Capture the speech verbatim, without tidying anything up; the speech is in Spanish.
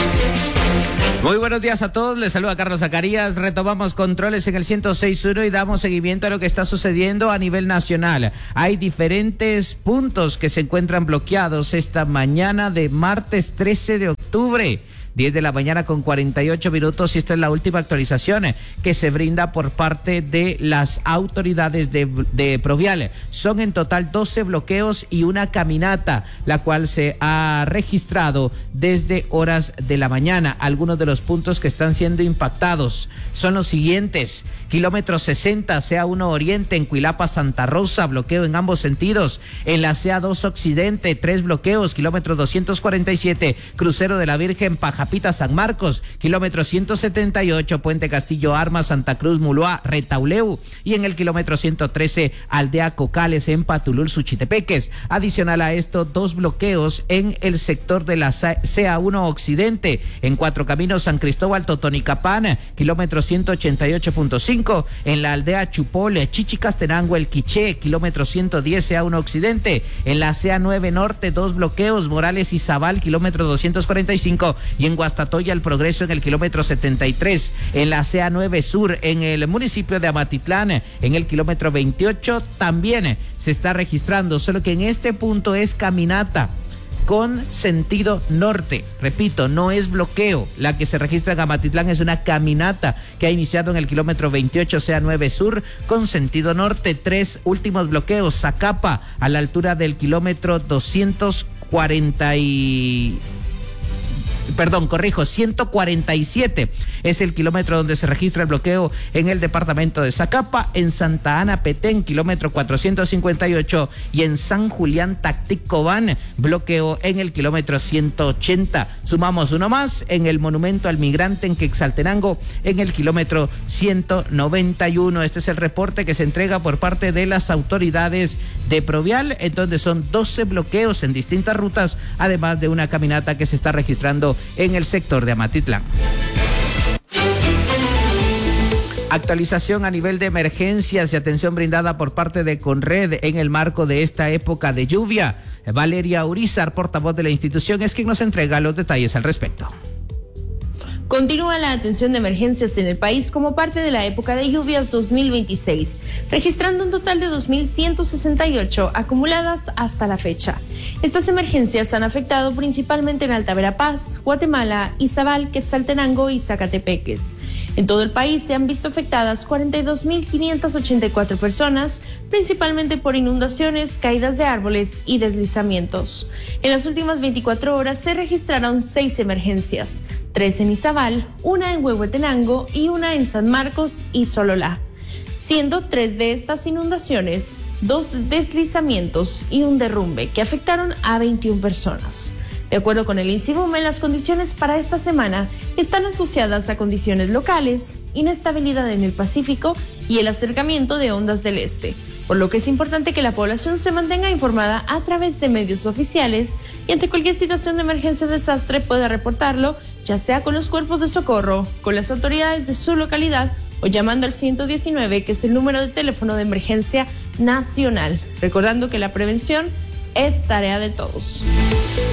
Muy buenos días a todos, les saluda Carlos Zacarías. Retomamos controles en el ciento seis punto uno y damos seguimiento a lo que está sucediendo a nivel nacional. Hay diferentes puntos que se encuentran bloqueados esta mañana de martes trece de octubre. diez de la mañana con cuarenta y ocho minutos y esta es la última actualización que se brinda por parte de las autoridades de, de Provial. Son en total doce bloqueos y una caminata, la cual se ha registrado desde horas de la mañana. Algunos de los puntos que están siendo impactados son los siguientes: kilómetro sesenta, C A uno Oriente en Cuilapa, Santa Rosa, bloqueo en ambos sentidos. En la C A dos Occidente, tres bloqueos, kilómetro doscientos cuarenta y siete, Crucero de la Virgen, Paja Pita, San Marcos, kilómetro ciento setenta y ocho, Puente Castillo Armas, Santa Cruz, Muloa, Retauleu, y en el kilómetro ciento trece, Aldea Cocales en Patulul, Suchitepeques. Adicional a esto, dos bloqueos en el sector de la C A uno Occidente, en Cuatro Caminos, San Cristóbal, Totonicapán, kilómetro ciento ochenta y ocho punto cinco, en la aldea Chupole, Chichicastenango, El Quiché, kilómetro ciento diez, C A uno Occidente, en la C A nueve Norte, dos bloqueos, Morales y Zabal, kilómetro doscientos cuarenta y cinco, y en Guastatoya, El Progreso en el kilómetro setenta y tres, en la C A nueve Sur, en el municipio de Amatitlán, en el kilómetro veintiocho, también se está registrando, solo que en este punto es caminata con sentido norte. Repito, no es bloqueo. La que se registra en Amatitlán es una caminata que ha iniciado en el kilómetro veintiocho, C A nueve Sur, con sentido norte. Tres últimos bloqueos: Zacapa, a la altura del kilómetro doscientos cuarenta y... Perdón, corrijo, ciento cuarenta y siete es el kilómetro donde se registra el bloqueo en el departamento de Zacapa. En Santa Ana, Petén, kilómetro cuatrocientos cincuenta y ocho, y en San Julián, Tacticobán, bloqueo en el kilómetro ciento ochenta. Sumamos uno más en el monumento al migrante en Quexaltenango, en el kilómetro ciento noventa y uno. Este es el reporte que se entrega por parte de las autoridades de Provial, en donde son doce bloqueos en distintas rutas, además de una caminata que se está registrando en el sector de Amatitlán. Actualización a nivel de emergencias y atención brindada por parte de Conred en el marco de esta época de lluvia. Valeria Urizar, portavoz de la institución, es quien nos entrega los detalles al respecto. Continúa la atención de emergencias en el país como parte de la época de lluvias dos mil veintiséis, registrando un total de dos mil ciento sesenta y ocho acumuladas hasta la fecha. Estas emergencias han afectado principalmente en Alta Verapaz, Guatemala, Izabal, Quetzaltenango y Zacatepeques. En todo el país se han visto afectadas cuarenta y dos mil quinientas ochenta y cuatro personas, principalmente por inundaciones, caídas de árboles y deslizamientos. En las últimas veinticuatro horas se registraron seis emergencias, tres en Izabal, una en Huehuetenango y una en San Marcos y Sololá, siendo tres de estas inundaciones, dos deslizamientos y un derrumbe que afectaron a veintiuna personas. De acuerdo con el INSIBUME, las condiciones para esta semana están asociadas a condiciones locales, inestabilidad en el Pacífico y el acercamiento de ondas del este, por lo que es importante que la población se mantenga informada a través de medios oficiales y ante cualquier situación de emergencia o desastre pueda reportarlo, ya sea con los cuerpos de socorro, con las autoridades de su localidad o llamando al ciento diecinueve, que es el número de teléfono de emergencia nacional. Recordando que la prevención es tarea de todos.